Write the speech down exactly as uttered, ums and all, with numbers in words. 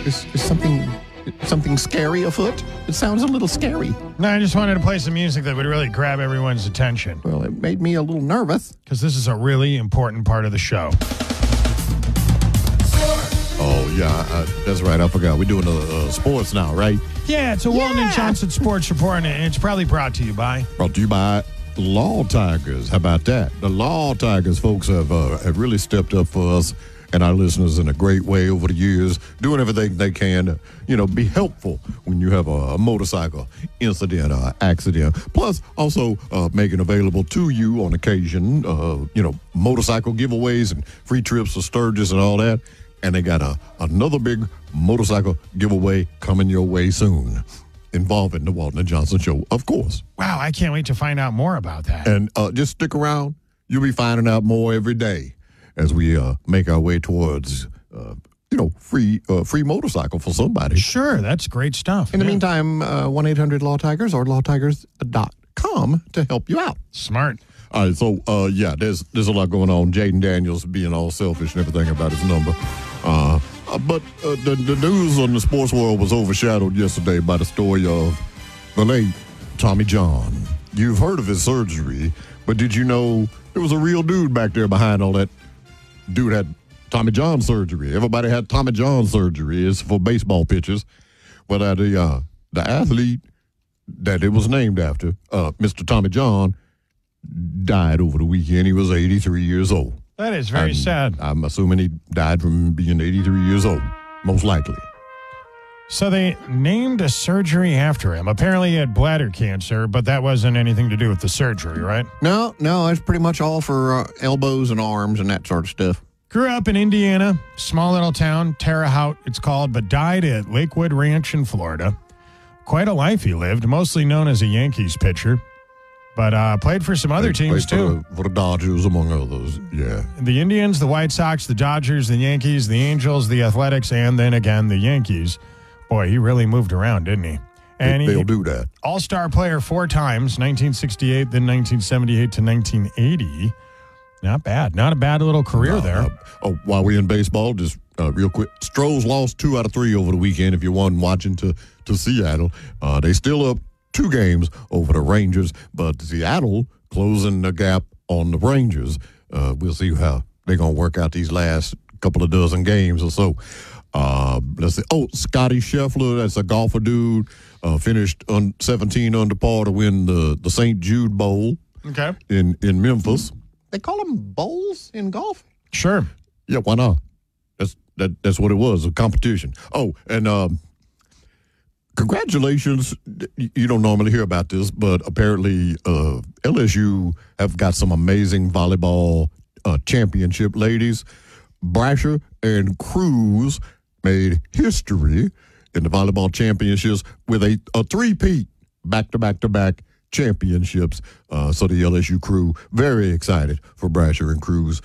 Is, is something something scary afoot? It sounds a little scary. No, I just wanted to play some music that would really grab everyone's attention. Well, it made me a little nervous. Because this is a really important part of the show. Oh, yeah, uh, that's right. I forgot. We're doing uh, uh, sports now, right? Yeah, it's a Walton and Johnson Sports Report, and it's probably brought to you by... Brought to you by Law Tigers. How about that? The Law Tigers folks have uh, have really stepped up for us and our listeners in a great way over the years, doing everything they can to, you know, be helpful when you have a, a motorcycle incident or accident. Plus, also uh, making available to you on occasion, uh, you know, motorcycle giveaways and free trips to Sturgis and all that. And they got a another big motorcycle giveaway coming your way soon, involving the Walton and Johnson Show, of course. Wow, I can't wait to find out more about that. And uh, just stick around. You'll be finding out more every day as we uh, make our way towards, uh, you know, free uh, free motorcycle for somebody. Sure, that's great stuff. In the yeah. meantime, uh, one eight hundred law tigers or law tigers dot com to help you out. Smart. All right, so, uh, yeah, there's there's a lot going on. Jaden Daniels being all selfish and everything about his number. Uh, uh, but uh, the, the news on the sports world was overshadowed yesterday by the story of the late Tommy John. You've heard of his surgery, but did you know there was a real dude back there behind all that? Dude had Tommy John surgery. Everybody had Tommy John surgery. It's for baseball pitchers. But uh, the, uh, the athlete that it was named after, uh, Mister Tommy John, died over the weekend. He was eighty-three years old. That is very I'm, sad. I'm assuming he died from being eighty-three years old, most likely. So they named a surgery after him. Apparently he had bladder cancer, but that wasn't anything to do with the surgery, right? No, no, it's pretty much all for uh, elbows and arms and that sort of stuff. Grew up in Indiana, small little town, Terre Haute it's called, but died at Lakewood Ranch in Florida. Quite a life he lived, mostly known as a Yankees pitcher. But uh, played for some other Played- teams, played too. For the, for the Dodgers, among others, yeah. The Indians, the White Sox, the Dodgers, the Yankees, the Angels, the Athletics, and then again the Yankees. Boy, he really moved around, didn't he? And They, he, they'll do that. All-Star player four times, nineteen sixty-eight, then nineteen seventy-eight to nineteen eighty. Not bad. Not a bad little career Uh, there. uh, oh, while we're in baseball, just uh, real quick, Stros lost two out of three over the weekend. If you won watching to, to Seattle, uh, they still up two games over the Rangers, but Seattle closing the gap on the Rangers. Uh, we'll see how they're going to work out these last couple of dozen games or so. Uh, let's see. Oh, Scotty Scheffler, that's a golfer dude, uh, finished on seventeen under par to win the, the Saint Jude Bowl Okay. in, in Memphis. They call them bowls in golf? Sure. Yeah, why not? That's that. That's what it was, a competition. Oh, and um, congratulations. You don't normally hear about this, but apparently uh, L S U have got some amazing volleyball uh, championship ladies. Brasher and Cruz made history in the volleyball championships with a, a three-peat back-to-back-to-back championships. Uh, so the L S U crew very excited for Brasher and Cruz